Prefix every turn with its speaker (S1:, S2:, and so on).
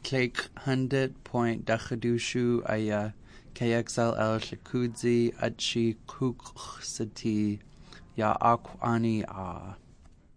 S1: Cake 100.Dachadushu Aya KXLL Shakudzi Achi Kuksati Ya Akwani A.